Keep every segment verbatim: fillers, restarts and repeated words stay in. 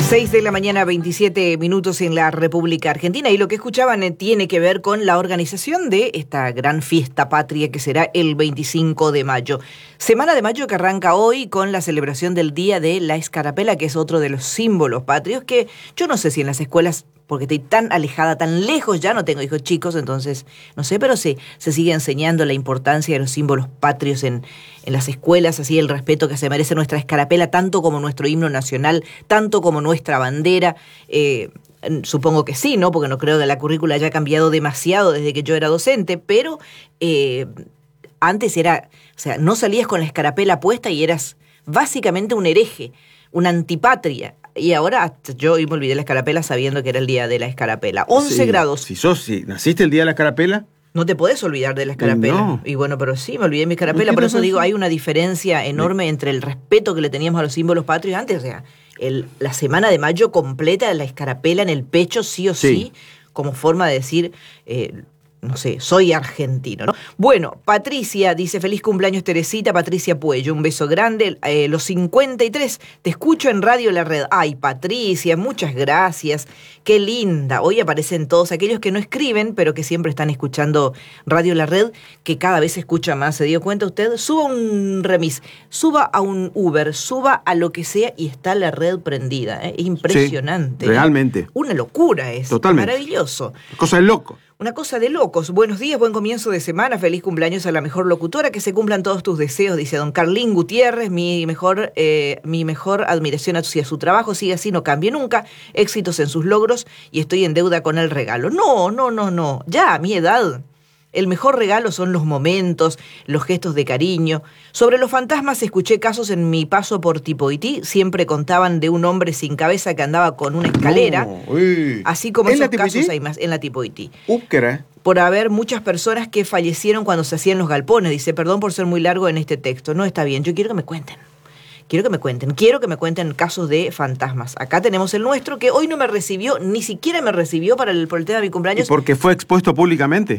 seis de la mañana, veintisiete minutos en la República Argentina. Y lo que escuchaban eh, tiene que ver con la organización de esta gran fiesta patria que será el veinticinco de mayo. Semana de mayo que arranca hoy con la celebración del Día de la Escarapela, que es otro de los símbolos patrios que yo no sé si en las escuelas, porque estoy tan alejada, tan lejos, ya no tengo hijos chicos, entonces no sé, pero sí, se sigue enseñando la importancia de los símbolos patrios en, en las escuelas, así el respeto que se merece nuestra escarapela, tanto como nuestro himno nacional, tanto como nuestra bandera. Eh, supongo que sí, ¿no? Porque no creo que la currícula haya cambiado demasiado desde que yo era docente, pero eh, antes era, o sea, no salías con la escarapela puesta y eras básicamente un hereje, una antipatria. Y ahora yo hoy me olvidé la escarapela sabiendo que era el día de la escarapela. once sí, grados. Si sos, si naciste el día de la escarapela. No te podés olvidar de la escarapela. No. Y bueno, pero sí, me olvidé de mi escarapela. Por eso digo, hay una diferencia enorme sí. entre el respeto que le teníamos a los símbolos patrios antes. O sea, el, la semana de mayo completa de la escarapela en el pecho, sí o sí, sí como forma de decir... Eh, no sé, soy argentino, ¿no? Bueno, Patricia dice, feliz cumpleaños Teresita, Patricia Puello, un beso grande, eh, los cincuenta y tres, te escucho en Radio La Red. Ay, Patricia, muchas gracias, qué linda. Hoy aparecen todos aquellos que no escriben, pero que siempre están escuchando Radio La Red, que cada vez se escucha más, ¿se dio cuenta usted? Suba un remis, suba a un Uber, suba a lo que sea y está la red prendida, ¿eh? Impresionante. Sí, realmente. ¿Eh? Una locura es, totalmente. Maravilloso. Cosa de loco. Una cosa de locos. Buenos días, buen comienzo de semana, feliz cumpleaños a la mejor locutora, que se cumplan todos tus deseos, dice don Carlín Gutiérrez, mi mejor, eh, mi mejor admiración hacia su trabajo, sigue así, no cambie nunca, éxitos en sus logros y estoy en deuda con el regalo. No, no, no, no, ya a mi edad... El mejor regalo son los momentos, los gestos de cariño. Sobre los fantasmas escuché casos en mi paso por Tipoití. Siempre contaban de un hombre sin cabeza que andaba con una escalera. No, así como esos casos hay más en la Tipoití. Úpquera. Por haber muchas personas que fallecieron cuando se hacían los galpones. Dice, perdón por ser muy largo en este texto. No, está bien, yo quiero que me cuenten. Quiero que me cuenten, quiero que me cuenten casos de fantasmas. Acá tenemos el nuestro, que hoy no me recibió, ni siquiera me recibió para el, por el tema de mi cumpleaños. ¿Y porque fue expuesto públicamente?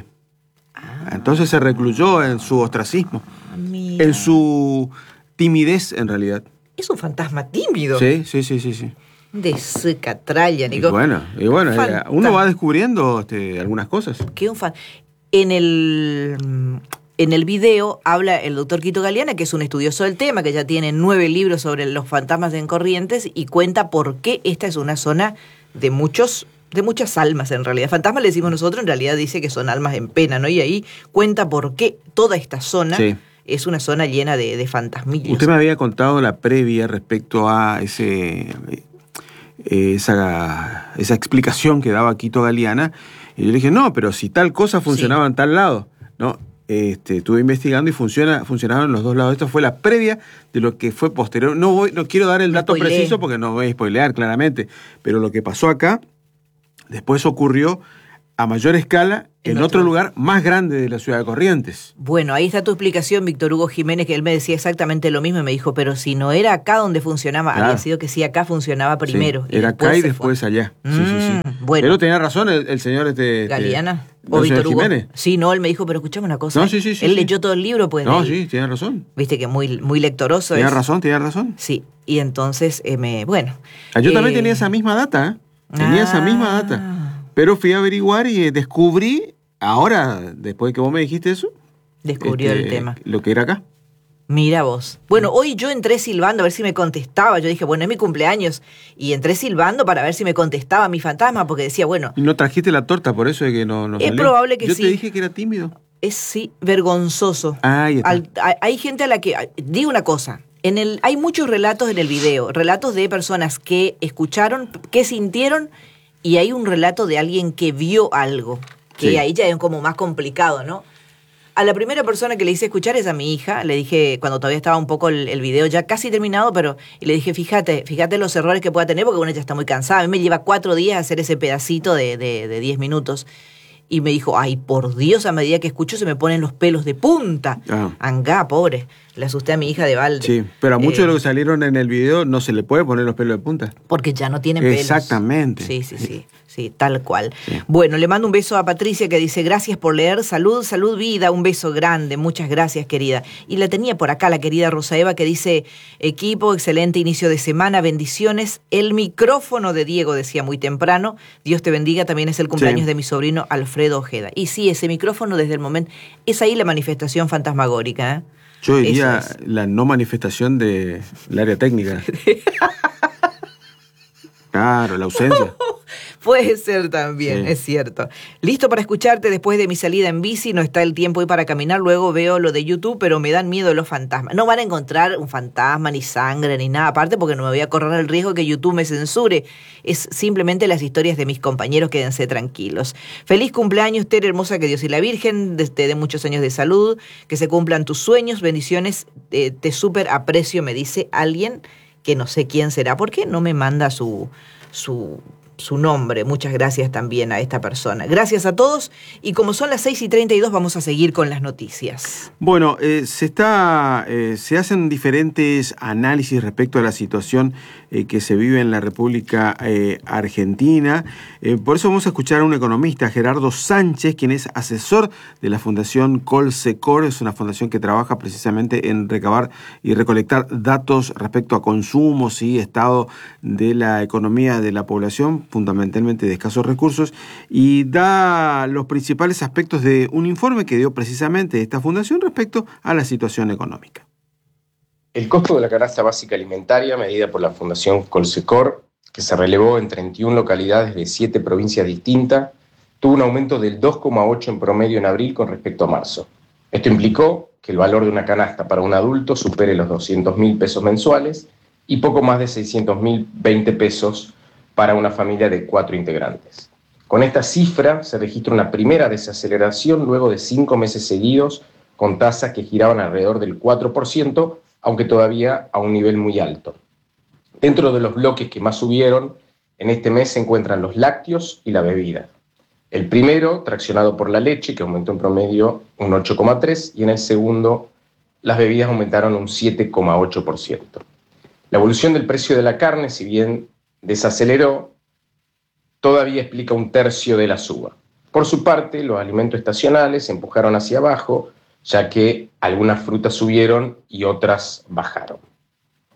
Entonces se recluyó en su ostracismo, Mira. en su timidez en realidad. Es un fantasma tímido. Sí, sí, sí, sí, sí. De su catralla, Nico. Y bueno, y bueno uno va descubriendo este, algunas cosas. ¿Qué un fan? En el, en el video habla el doctor Quito Galeana, que es un estudioso del tema, que ya tiene nueve libros sobre los fantasmas en Corrientes, y cuenta por qué esta es una zona de muchos... de muchas almas en realidad. Fantasmas le decimos nosotros, en realidad dice que son almas en pena, ¿no? Y ahí cuenta por qué toda esta zona sí. es una zona llena de, de fantasmillos. Usted me había contado la previa respecto a ese esa, esa explicación que daba Quito Galeana, y yo le dije, no, pero si tal cosa funcionaba sí. en tal lado, ¿no? Este, estuve investigando y funciona, funcionaban en los dos lados. Esto fue la previa de lo que fue posterior. No, voy, no quiero dar el dato Spoiler. preciso porque no voy a spoilear claramente, pero lo que pasó acá después ocurrió a mayor escala en, en otro lugar más grande de la ciudad de Corrientes. Bueno, ahí está tu explicación, Víctor Hugo Jiménez, que él me decía exactamente lo mismo y me dijo, pero si no era acá donde funcionaba, claro. había sido que sí, acá funcionaba primero. Sí, y era acá y después fue. allá. Mm, sí, sí, sí. Bueno. Pero tenía razón el, el señor este, Galeana. Este, o Víctor Hugo. Jiménez. Sí, no, él me dijo, pero escuchame una cosa. No, sí, sí, sí, él sí. leyó todo el libro, pues. No, sí, tiene razón. Viste que muy, muy lectoroso tiene es. Tiene razón, tiene razón. Sí, y entonces, eh, me, bueno. Ah, yo eh, también tenía esa misma data, ¿eh? Tenía ah. esa misma data. Pero fui a averiguar y descubrí, ahora, después que vos me dijiste eso... Descubrió este, el tema. Lo que era acá. Mira vos. Bueno, hoy yo entré silbando a ver si me contestaba. Yo dije, bueno, es mi cumpleaños. Y entré silbando para ver si me contestaba mi fantasma, porque decía, bueno... ¿Y no trajiste la torta por eso de que no, no Es salió? probable que yo sí. Yo te dije que era tímido. Es, sí, vergonzoso. Ah, ahí está. Al, hay, hay gente a la que... Digo una cosa. En el, hay muchos relatos en el video. Relatos de personas que escucharon, que sintieron... Y hay un relato de alguien que vio algo, que sí. ahí ya es como más complicado, ¿no? A la primera persona que le hice escuchar es a mi hija. Le dije, cuando todavía estaba un poco el, el video ya casi terminado, pero y le dije, fíjate, fíjate los errores que pueda tener, porque bueno, ella está muy cansada. A mí me lleva cuatro días hacer ese pedacito de, de, de diez minutos. Y me dijo, ay, por Dios, a medida que escucho se me ponen los pelos de punta. Ah. Angá, pobre. Le asusté a mi hija de balde. Sí, pero a muchos eh, de los que salieron en el video no se le puede poner los pelos de punta. Porque ya no tienen pelos. Exactamente. Sí, sí, sí. Sí, tal cual. Sí. Bueno, le mando un beso a Patricia que dice, gracias por leer, salud, salud, vida, un beso grande, muchas gracias, querida. Y la tenía por acá la querida Rosa Eva que dice, equipo, excelente inicio de semana, bendiciones. El micrófono de Diego, decía muy temprano, Dios te bendiga, también es el cumpleaños sí. de mi sobrino Alfredo Ojeda. Y sí, ese micrófono desde el momento, es ahí la manifestación fantasmagórica, ¿eh? Yo diría es. la no manifestación del área técnica. Claro, la ausencia. Puede ser también, sí. Es cierto. Listo para escucharte después de mi salida en bici, no está el tiempo hoy para caminar, luego veo lo de YouTube, pero me dan miedo los fantasmas. No van a encontrar un fantasma, ni sangre, ni nada aparte, porque no me voy a correr el riesgo que YouTube me censure. Es simplemente las historias de mis compañeros, quédense tranquilos. Feliz cumpleaños, Tere hermosa, que Dios y la Virgen te dé muchos años de salud, que se cumplan tus sueños, bendiciones, eh, te súper aprecio, me dice alguien que no sé quién será, porque no me manda su... su su nombre. Muchas gracias también a esta persona. Gracias a todos y como son las seis y treinta y dos vamos a seguir con las noticias. Bueno, eh, se está, eh, se hacen diferentes análisis respecto a la situación eh, que se vive en la República eh, Argentina. Eh, por eso vamos a escuchar a un economista, Gerardo Sánchez, quien es asesor de la Fundación Colsecor. Es una fundación que trabaja precisamente en recabar y recolectar datos respecto a consumos y estado de la economía de la población, fundamentalmente de escasos recursos, y da los principales aspectos de un informe que dio precisamente esta fundación respecto a la situación económica. El costo de la canasta básica alimentaria, medida por la Fundación Colsecor, que se relevó en treinta y una localidades de siete provincias distintas, tuvo un aumento del dos coma ocho en promedio en abril con respecto a marzo. Esto implicó que el valor de una canasta para un adulto supere los doscientos mil pesos mensuales y poco más de seiscientos mil veinte pesos para una familia de cuatro integrantes. Con esta cifra se registra una primera desaceleración luego de cinco meses seguidos con tasas que giraban alrededor del cuatro por ciento, aunque todavía a un nivel muy alto. Dentro de los bloques que más subieron, en este mes se encuentran los lácteos y la bebida. El primero, traccionado por la leche, que aumentó en promedio un ocho coma tres por ciento, y en el segundo, las bebidas aumentaron un siete coma ocho por ciento. La evolución del precio de la carne, si bien desaceleró, todavía explica un tercio de la suba. Por su parte, los alimentos estacionales se empujaron hacia abajo, ya que algunas frutas subieron y otras bajaron.